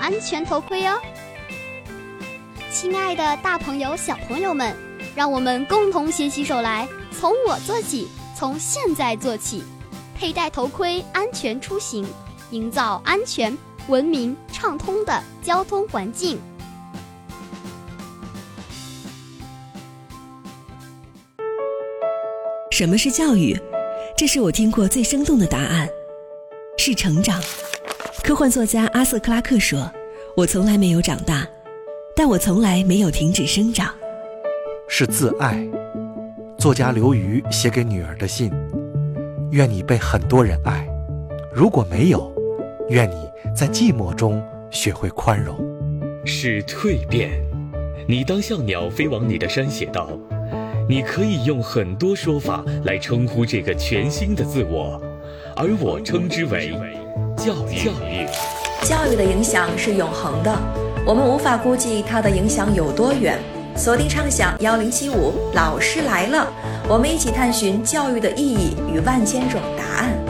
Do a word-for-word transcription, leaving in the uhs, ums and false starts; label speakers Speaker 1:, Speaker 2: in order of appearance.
Speaker 1: 安全头盔哦。亲爱的大朋友小朋友们，让我们共同携起手来，从我做起，从现在做起，佩戴头盔，安全出行，营造安全、文明、畅通的交通环境。
Speaker 2: 什么是教育？这是我听过最生动的答案，是成长。科幻作家阿瑟·克拉克说，我从来没有长大，但我从来没有停止生长。
Speaker 3: 是自爱。作家刘瑜写给女儿的信，愿你被很多人爱，如果没有，愿你在寂寞中学会宽容。
Speaker 4: 是蜕变。你当像鸟飞往你的山写道，你可以用很多说法来称呼这个全新的自我，而我称之为教育。教育
Speaker 5: 教育的影响是永恒的，我们无法估计它的影响有多远。锁定畅想幺零七五，老师来了，我们一起探寻教育的意义与万千种答案。